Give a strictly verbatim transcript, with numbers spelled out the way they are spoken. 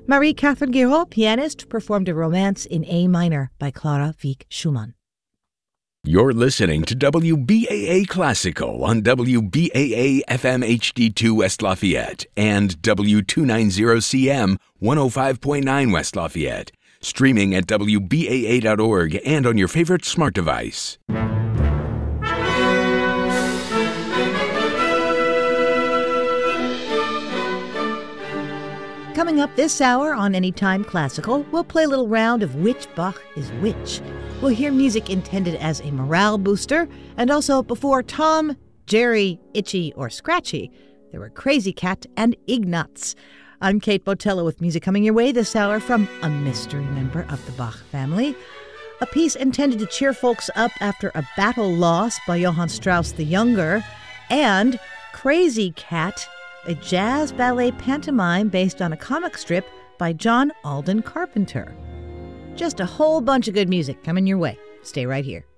Marie-Catherine Guiraud, pianist, performed a romance in A minor by Clara Wieck Schumann. You're listening to W B A A Classical on W B A A F M H D two West Lafayette and W two ninety C M one oh five point nine West Lafayette. Streaming at W B A A dot org and on your favorite smart device. Coming up this hour on Anytime Classical, we'll play a little round of which Bach is which. We'll hear music intended as a morale booster, and also before Tom, Jerry, Itchy, or Scratchy, there were Crazy Cat and Ignatz. I'm Kate Botello with music coming your way this hour from a mystery member of the Bach family, a piece intended to cheer folks up after a battle lost by Johann Strauss the Younger, and Crazy Cat, a jazz ballet pantomime based on a comic strip by John Alden Carpenter. Just a whole bunch of good music coming your way. Stay right here.